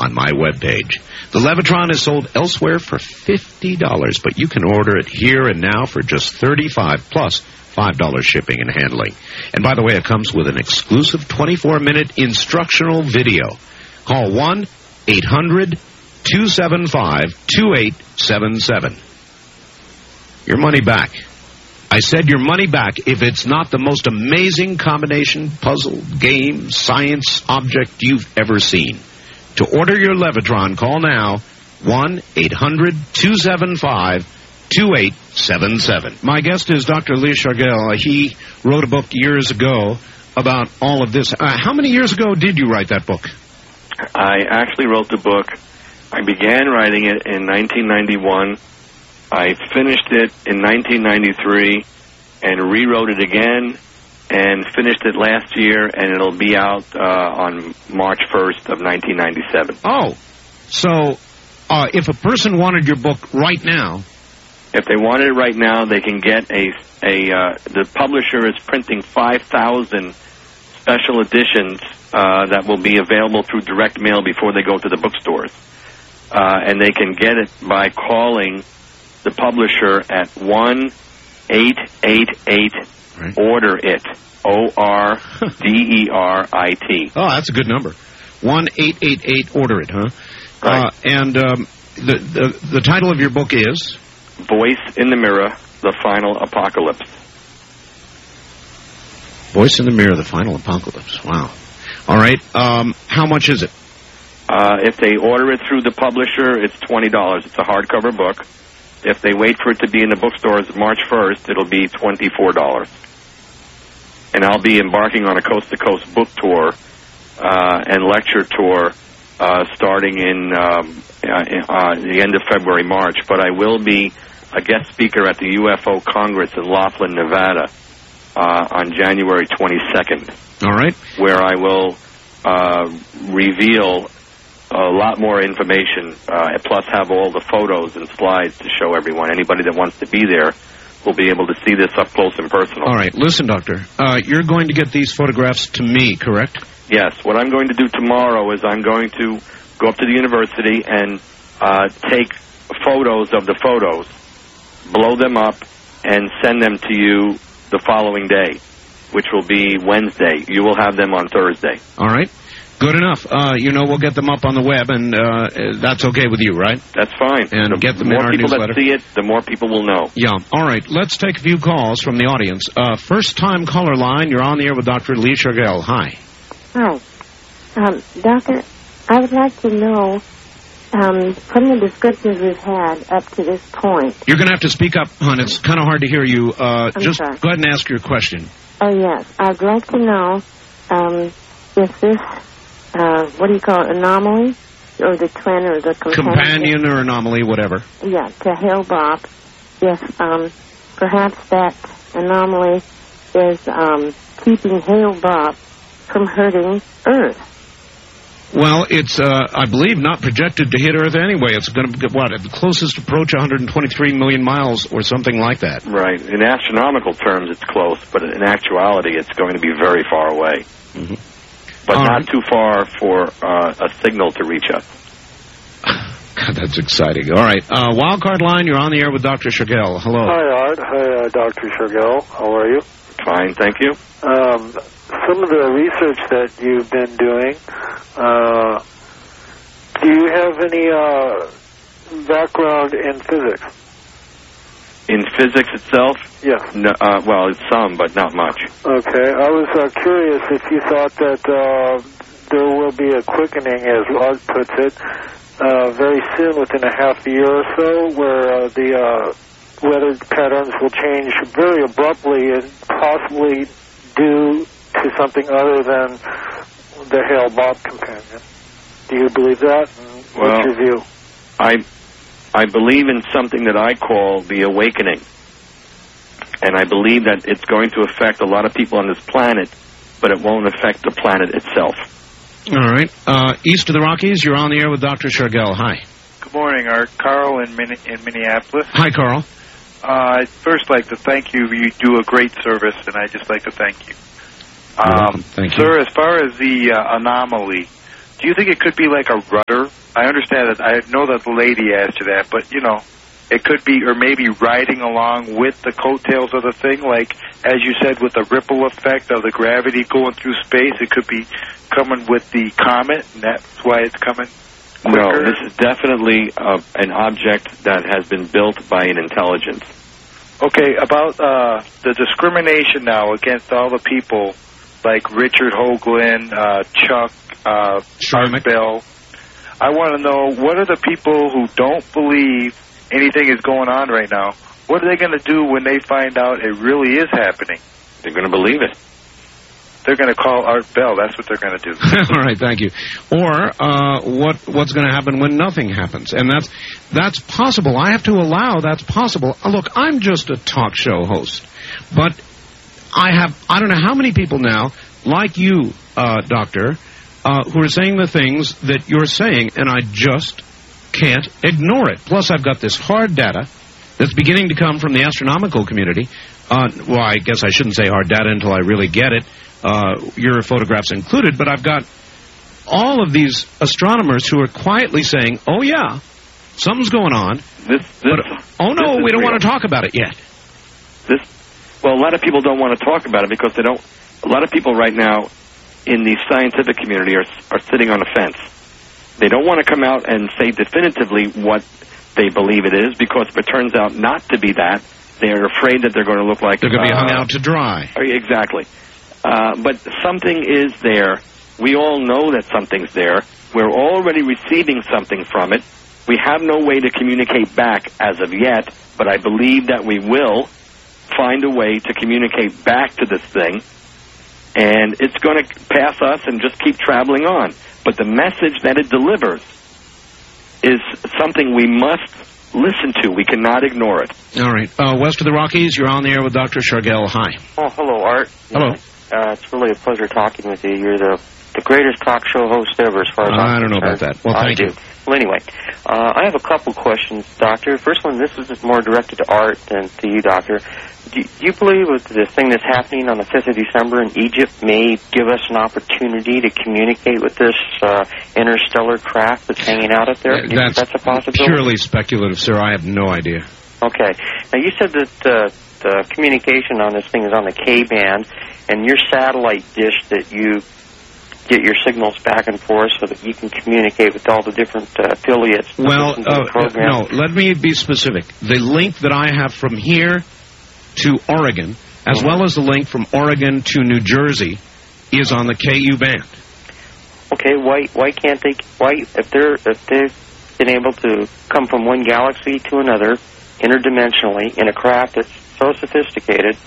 on my webpage. The Levitron is sold elsewhere for $50, but you can order it here and now for just $35 plus $5 shipping and handling. And by the way, it comes with an exclusive 24-minute instructional video. Call 1-800-275-2877. Your money back. I said your money back if it's not the most amazing combination, puzzle, game, science object you've ever seen. To order your Levitron, call now 1-800-275-2877. My guest is Dr. Lee Shargel. He wrote a book years ago about all of this. How many years ago did you write that book? I actually wrote the book. I began writing it in 1991. I finished it in 1993 and rewrote it again and finished it last year, and it'll be out on March 1st of 1997. Oh, so if a person wanted your book right now... If they wanted it right now, they can get the publisher is printing 5,000 special editions that will be available through direct mail before they go to the bookstores. And they can get it by calling the publisher at 1-888-ORDER-IT. ORDERIT. Oh, that's a good number. 1-888-ORDER-IT, huh? Right. And the title of your book is? Voice in the Mirror, The Final Apocalypse. Voice in the Mirror, The Final Apocalypse. Wow. All right. How much is it? If they order it through the publisher, it's $20. It's a hardcover book. If they wait for it to be in the bookstores March 1st, it'll be $24. And I'll be embarking on a coast-to-coast book tour and lecture tour starting in the end of February, March. But I will be a guest speaker at the UFO Congress in Laughlin, Nevada on January 22nd. All right. Where I will reveal a lot more information, plus have all the photos and slides to show everyone. Anybody that wants to be there will be able to see this up close and personal. All right. Listen, Doctor, you're going to get these photographs to me, correct? Yes. What I'm going to do tomorrow is I'm going to go up to the university and take photos of the photos, blow them up, and send them to you the following day, which will be Wednesday. You will have them on Thursday. All right. Good enough. We'll get them up on the web, and that's okay with you, right? That's fine. And get them in our newsletter. The more people that see it, the more people will know. Yeah. All right. Let's take a few calls from the audience. First-time caller line. You're on the air with Dr. Lee Shargel. Hi. Hi. Doctor, I would like to know, from the descriptions we've had up to this point... You're going to have to speak up, hon. It's kind of hard to hear you. Just sorry. Go ahead and ask your question. Oh, yes. I'd like to know if this... what do you call it, anomaly? Or the twin or the companion or anomaly, whatever. Yeah, to Hale-Bopp. If perhaps that anomaly is keeping Hale-Bopp from hurting Earth. Well, it's, I believe, not projected to hit Earth anyway. It's going to get, at the closest approach 123 million miles or something like that. Right. In astronomical terms, it's close, but in actuality, it's going to be very far away. Mm-hmm. But not too far for a signal to reach us. God, that's exciting. All right. Wildcard line, you're on the air with Dr. Shargel. Hello. Hi, Art. Hi, Dr. Shargel. How are you? Fine, thank you. Some of the research that you've been doing, do you have any background in physics? In physics itself? Yeah. No, well, it's some, but not much. Okay. I was curious if you thought that there will be a quickening, as Art puts it, very soon, within a half a year or so, where the weather patterns will change very abruptly and possibly due to something other than the Hale-Bopp companion. Do you believe that? What's your view? I believe in something that I call the awakening. And I believe that it's going to affect a lot of people on this planet, but it won't affect the planet itself. All right. East of the Rockies, you're on the air with Dr. Shargel. Hi. Good morning, Art. Carl in Minneapolis. Hi, Carl. I'd first like to thank you. You do a great service, and I'd just like to thank you. Thank you. Sir, as far as the anomaly, do you think it could be like a rudder? I understand that. I know that the lady asked you that, but, you know, it could be, or maybe riding along with the coattails of the thing, like, as you said, with the ripple effect of the gravity going through space. It could be coming with the comet, and that's why it's coming quicker. No, this is definitely an object that has been built by an intelligence. Okay, about the discrimination now against all the people like Richard Hoagland, Chuck, Bell. I want to know, what are the people who don't believe anything is going on right now? What are they going to do when they find out it really is happening? They're going to believe it. They're going to call Art Bell. That's what they're going to do. All right, thank you. Or what's going to happen when nothing happens? And that's possible. I have to allow that's possible. Look, I'm just a talk show host, but I don't know how many people now, like you, Doctor, who are saying the things that you're saying, and I just can't ignore it. Plus, I've got this hard data that's beginning to come from the astronomical community. Well, I guess I shouldn't say hard data until I really get it, your photographs included, but I've got all of these astronomers who are quietly saying, oh, yeah, something's going on. Oh, no, we don't want to talk about it yet. Well, a lot of people don't want to talk about it because they don't. A lot of people right now in the scientific community are sitting on the fence. They don't want to come out and say definitively what they believe it is, because if it turns out not to be that, they're afraid that they're going to look like they're going to be hung out to dry. Exactly. But something is there. We all know that something's there. We're already receiving something from it. We have no way to communicate back as of yet, but I believe that we will find a way to communicate back to this thing, and it's going to pass us and just keep traveling on. But the message that it delivers is something we must listen to. We cannot ignore it. All right. West of the Rockies, you're on the air with Dr. Shargel. Hi. Oh, hello, Art. Hello. It's really a pleasure talking with you. You're the greatest talk show host ever, as far as I'm I don't know about that. Well, thank you. Well, anyway, I have a couple questions, Doctor. First one, this is more directed to Art than to you, Doctor. Do you believe that the thing that's happening on the 5th of December in Egypt may give us an opportunity to communicate with this interstellar craft that's hanging out up there? Do you think that's a possibility? Purely speculative, sir. I have no idea. Okay. Now, you said that the communication on this thing is on the K-band, and your satellite dish that you get your signals back and forth so that you can communicate with all the different affiliates. Well, no, let me be specific. The link that I have from here to Oregon, as well as the link from Oregon to New Jersey, is on the KU band. Okay, why can't they? If they've been able to come from one galaxy to another interdimensionally in a craft that's so sophisticated,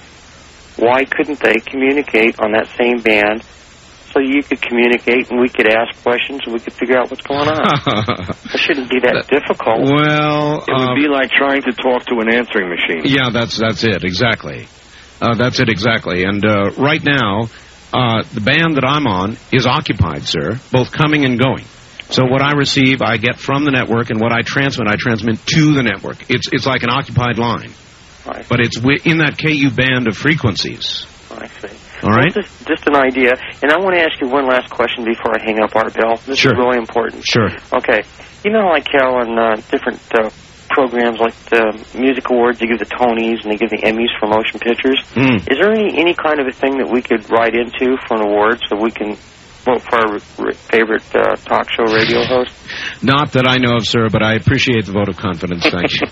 why couldn't they communicate on that same band so you could communicate and we could ask questions and we could figure out what's going on? It shouldn't be that difficult. Well, it would be like trying to talk to an answering machine. Yeah, that's it, exactly. That's it, exactly. And right now, the band that I'm on is occupied, sir, both coming and going. So what I receive, I get from the network, and what I transmit to the network. It's like an occupied line. Right. But it's in that KU band of frequencies. I see. All right? Well, just an idea. And I want to ask you one last question before I hang up, Art Bell. This is really important. Sure. Okay. You know, like how on different programs like the Music Awards, they give the Tonys and they give the Emmys for motion pictures. Is there any kind of a thing that we could write into for an award so we can vote for our favorite talk show radio host? Not that I know of, sir, but I appreciate the vote of confidence. Thank you.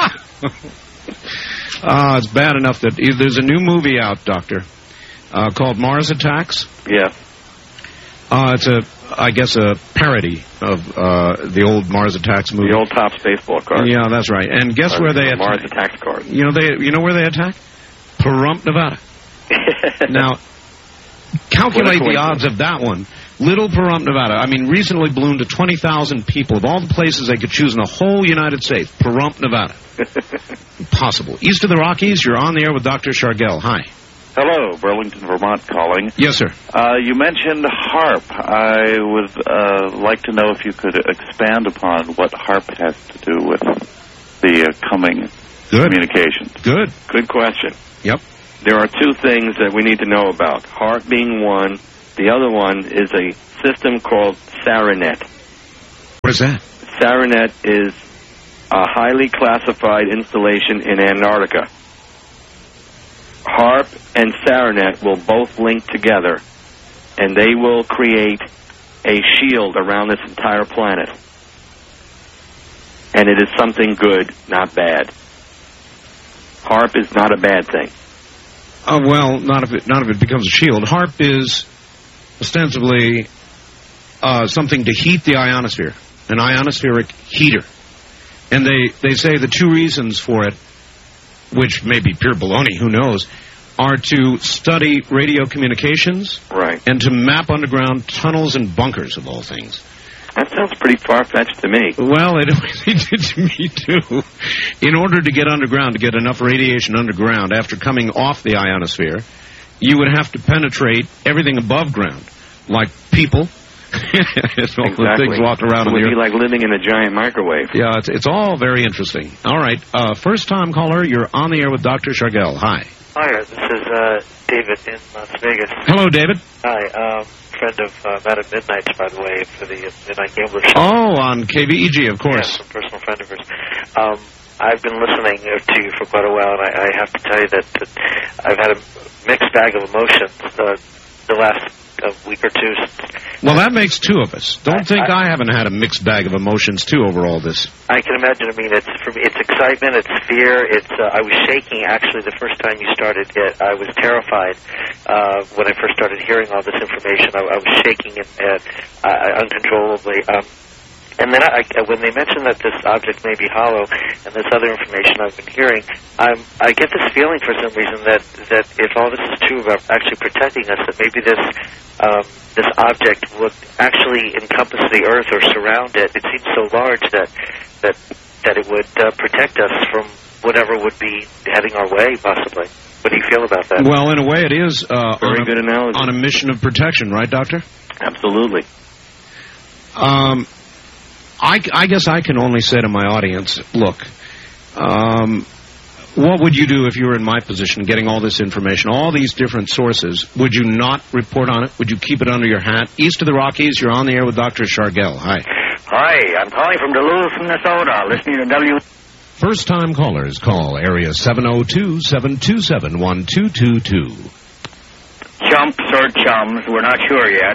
It's bad enough that there's a new movie out, Doctor, called Mars Attacks. Yeah. It's I guess a parody of the old Mars Attacks movie. The old Topps baseball card. Yeah, that's right. And guess where they attack? Mars Attacks card. You know where they attack? Pahrump, Nevada. Now, calculate the odds of that one. Little Pahrump, Nevada. I mean, recently ballooned to 20,000 people. Of all the places they could choose in the whole United States, Pahrump, Nevada. Impossible. East of the Rockies, you're on the air with Dr. Shargel. Hi. Hello, Burlington, Vermont calling. Yes, sir. You mentioned HAARP. I would like to know if you could expand upon what HAARP has to do with the coming communications. Good question. Yep. There are two things that we need to know about. HAARP being one, The other one is a system called Saranet. What is that? Saranet is a highly classified installation in Antarctica. HARP and Saranet will both link together, and they will create a shield around this entire planet. And it is something good, not bad. HARP is not a bad thing. Well, not if it becomes a shield. HARP is ostensibly something to heat the ionosphere, an ionospheric heater. And they say the two reasons for it, which may be pure baloney, who knows, are to study radio communications, right, and to map underground tunnels and bunkers, of all things. That sounds pretty far-fetched to me. Well, it really did to me, too. In order to get underground, to get enough radiation underground, after coming off the ionosphere, you would have to penetrate everything above ground, like people. It's all the things walking around. It would be like living in a giant microwave. Yeah, it's all very interesting. All right, first-time caller, you're on the air with Dr. Shargel. Hi. Hi, this is David in Las Vegas. Hello, David. Hi, friend of Madam Midnight's, by the way, for the Midnight Gambler show. Oh, on KVEG, of course. Yeah, a personal friend of hers. I've been listening to you for quite a while, and I have to tell you that I've had a mixed bag of emotions the last week or two. Well, that makes two of us. Don't think I haven't had a mixed bag of emotions, too, over all this. I can imagine. I mean, for me, it's excitement, it's fear. I was shaking, actually, the first time you started it. I was terrified when I first started hearing all this information. I was shaking uncontrollably. And then when they mentioned that this object may be hollow and this other information I've been hearing, I get this feeling for some reason that if all this is true about actually protecting us, that maybe this object would actually encompass the Earth or surround it. It seems so large that it would protect us from whatever would be heading our way, possibly. What do you feel about that? Well, in a way, it is very good analogy. On a mission of protection, right, Doctor? Absolutely. I guess I can only say to my audience, look, what would you do if you were in my position, getting all this information, all these different sources? Would you not report on it? Would you keep it under your hat? East of the Rockies, you're on the air with Dr. Shargel. Hi. Hi, I'm calling from Duluth, Minnesota, listening to W. First-time callers call area 702-727-1222. Chumps or chums, we're not sure yet.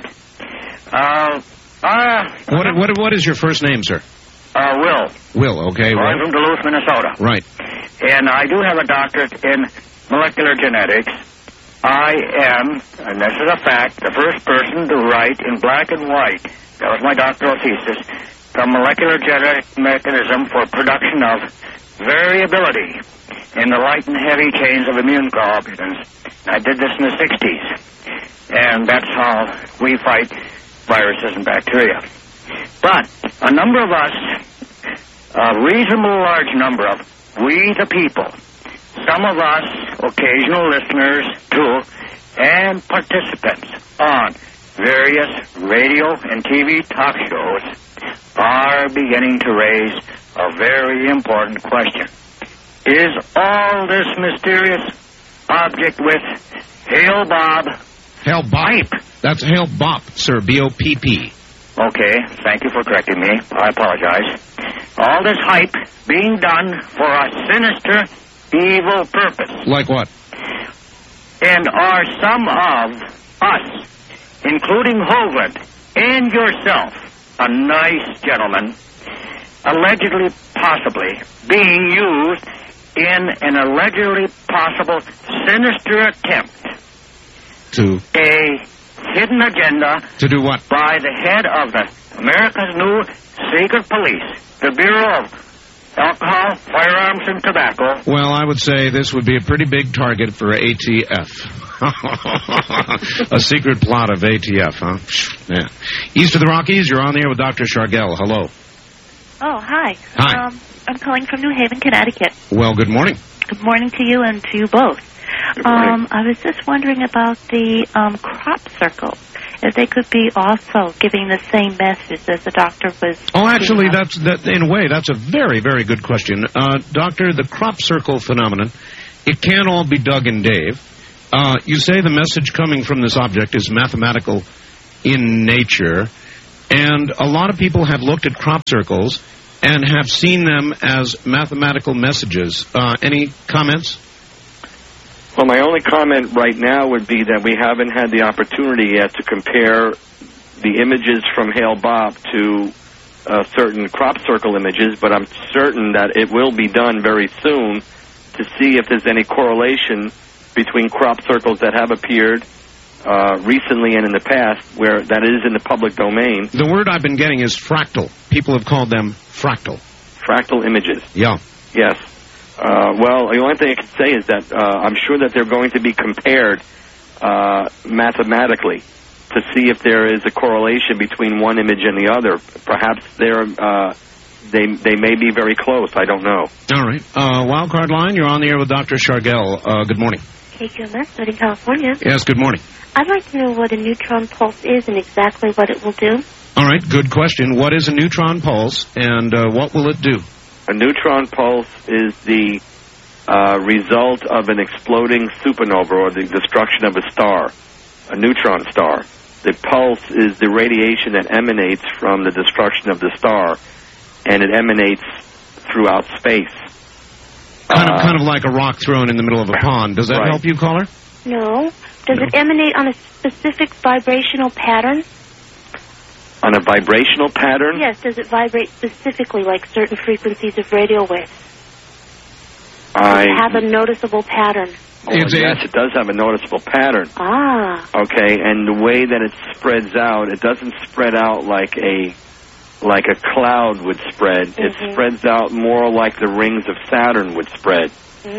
What is your first name, sir? Will. Will, okay. I'm from Duluth, Minnesota. Right. And I do have a doctorate in molecular genetics. I am, and this is a fact, the first person to write in black and white, that was my doctoral thesis, the molecular genetic mechanism for production of variability in the light and heavy chains of immune globulins. I did this in the 60s. And that's how we fight viruses and bacteria. But a number of us, a reasonable large number of we the people, some of us, occasional listeners too, and participants on various radio and TV talk shows are beginning to raise a very important question. Is all this mysterious object with Hale Bopp? Hale Bopp. That's Hale Bopp, sir, B-O-P-P. Okay, thank you for correcting me. I apologize. All this hype being done for a sinister, evil purpose. Like what? And are some of us, including Hoagland and yourself, a nice gentleman, allegedly, possibly, being used in an allegedly possible sinister attempt to a hidden agenda to do what? By the head of the America's new secret police, the Bureau of Alcohol, Firearms, and Tobacco. Well, I would say this would be a pretty big target for ATF. A secret plot of ATF, huh? Yeah. East of the Rockies, you're on the air with Dr. Shargel. Hello. Oh, hi. Hi. I'm calling from New Haven, Connecticut. Well, good morning. Good morning to you and to you both. I was just wondering about the crop circles. If they could be also giving the same message as the doctor was... Oh, actually, that in a way, that's a very, very good question. Doctor, the crop circle phenomenon, it can all be Doug and Dave. You say the message coming from this object is mathematical in nature, and a lot of people have looked at crop circles and have seen them as mathematical messages. Any comments? Well, my only comment right now would be that we haven't had the opportunity yet to compare the images from Hale-Bopp to certain crop circle images, but I'm certain that it will be done very soon to see if there's any correlation between crop circles that have appeared recently and in the past, where that is in the public domain. The word I've been getting is fractal. People have called them fractal. Fractal images. Yeah. Yes. Well, the only thing I can say is that I'm sure that they're going to be compared mathematically to see if there is a correlation between one image and the other. Perhaps they may be very close. I don't know. All right. Wildcard line, you're on the air with Dr. Shargel. Good morning. KQMS, Northern California. Yes, good morning. I'd like to know what a neutron pulse is and exactly what it will do. All right, good question. What is a neutron pulse, and what will it do? A neutron pulse is the result of an exploding supernova or the destruction of a star, a neutron star. The pulse is the radiation that emanates from the destruction of the star, and it emanates throughout space. Kind of like a rock thrown in the middle of a pond. Does that help you, caller? No. Does it emanate on a specific vibrational pattern? On a vibrational pattern? Yes. Does it vibrate specifically, like certain frequencies of radio waves? Does it have a noticeable pattern? Oh, yes, it does have a noticeable pattern. Ah. Okay, and the way that it spreads out, it doesn't spread out like a cloud would spread. It spreads out more like the rings of Saturn would spread.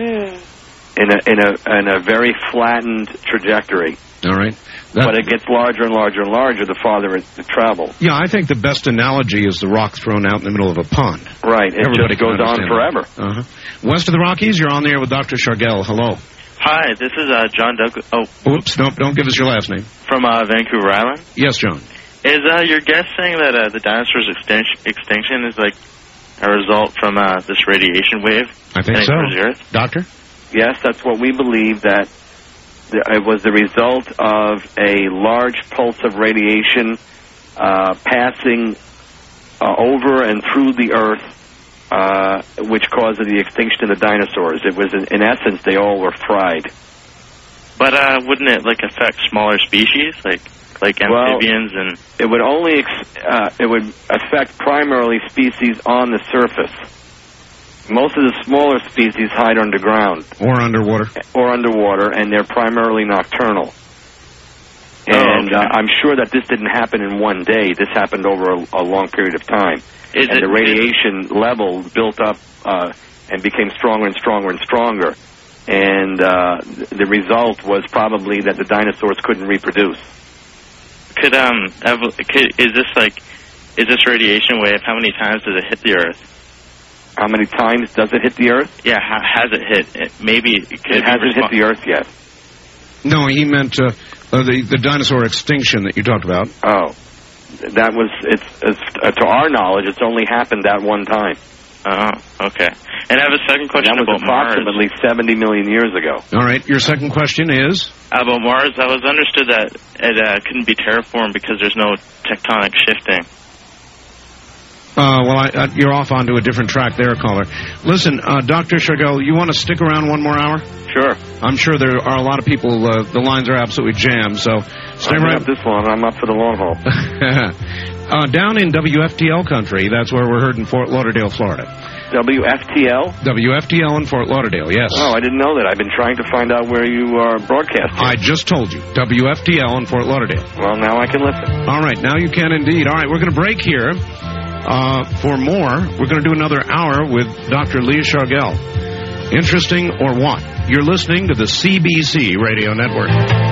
In a very flattened trajectory. All right. But it gets larger and larger and larger the farther it travels. Yeah, I think the best analogy is the rock thrown out in the middle of a pond. Right. Everybody just goes on forever. West of the Rockies, you're on the air with Dr. Shargel. Hello. Hi, this is John Douglas. Oh. Oops, no, don't give us your last name. From Vancouver Island? Yes, John. Is your guest saying that the dinosaurs' extinction is like a result from this radiation wave? I think so. Doctor? Yes, that's what we believe, that it was the result of a large pulse of radiation passing over and through the Earth, which caused the extinction of the dinosaurs. It was, in essence, they all were fried. But wouldn't it affect smaller species, like amphibians and? It would only it would affect primarily species on the surface. Most of the smaller species hide underground. Or underwater. And they're primarily nocturnal. And I'm sure that this didn't happen in one day. This happened over a long period of time. The radiation level built up and became stronger and stronger and stronger. And the result was probably that the dinosaurs couldn't reproduce. Is this radiation wave, how many times does it hit the Earth? How many times does it hit the Earth? Yeah, has it hit? It hasn't hit the Earth yet. No, he meant the dinosaur extinction that you talked about. Oh, that was to our knowledge, it's only happened that one time. Oh, okay. And I have a second question about Mars. That was approximately 70 million years ago. All right, your second question is? About Mars, I was understood that it couldn't be terraformed because there's no tectonic shifting. You're off onto a different track there, caller. Listen, Dr. Shargel, you want to stick around one more hour? Sure. I'm sure there are a lot of people, the lines are absolutely jammed, so stay right up this long. I'm up for the long haul. Down in WFTL country, that's where we're heard in Fort Lauderdale, Florida. WFTL? WFTL in Fort Lauderdale, yes. Oh, I didn't know that. I've been trying to find out where you are broadcasting. I just told you. WFTL in Fort Lauderdale. Well, now I can listen. All right, now you can indeed. All right, we're going to break here. For more, we're going to do another hour with Dr. Leah Shargel. Interesting or what? You're listening to the CBC Radio Network.